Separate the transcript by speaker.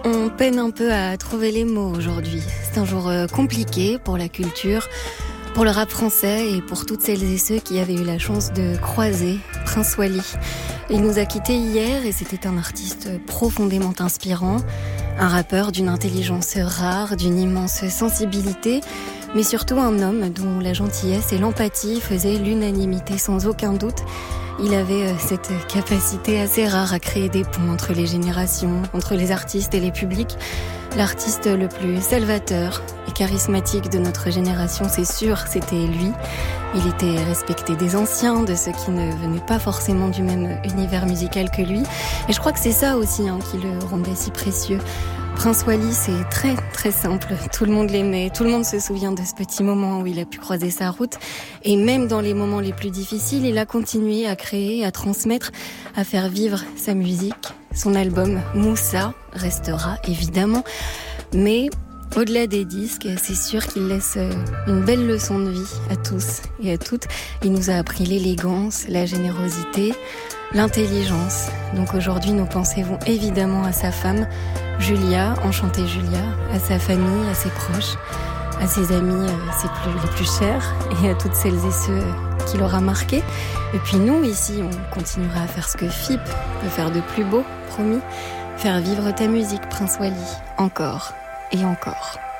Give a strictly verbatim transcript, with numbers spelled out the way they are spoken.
Speaker 1: On peine un peu à trouver les mots aujourd'hui. C'est un jour compliqué pour la culture, pour le rap français et pour toutes celles et ceux qui avaient eu la chance de croiser Prince Wally. Il nous a quittés hier et c'était un artiste profondément inspirant, un rappeur d'une intelligence rare, d'une immense sensibilité, mais surtout un homme dont la gentillesse et l'empathie faisaient l'unanimité sans aucun doute. Il avait cette capacité assez rare à créer des ponts entre les générations, entre les artistes et les publics. L'artiste le plus salvateur et charismatique de notre génération, c'est sûr, c'était lui. Il était respecté des anciens, de ceux qui ne venaient pas forcément du même univers musical que lui. Et je crois que c'est ça aussi hein, qui le rendait si précieux. Prince Wally, c'est très très simple. Tout le monde l'aimait, tout le monde se souvient de ce petit moment où il a pu croiser sa route. Et même dans les moments les plus difficiles, il a continué à créer, à transmettre, à faire vivre sa musique. Son album Moussa restera évidemment, mais au-delà des disques, c'est sûr qu'il laisse une belle leçon de vie à tous et à toutes. Il nous a appris l'élégance, la générosité, l'intelligence. Donc aujourd'hui, nos pensées vont évidemment à sa femme, Julia, enchantée Julia, à sa famille, à ses proches, à ses amis ses plus, les plus chers et à toutes celles et ceux qui l'aura marqué. Et puis nous, ici, on continuera à faire ce que F I P peut faire de plus beau, promis. Faire vivre ta musique, Prince Wally, encore et encore.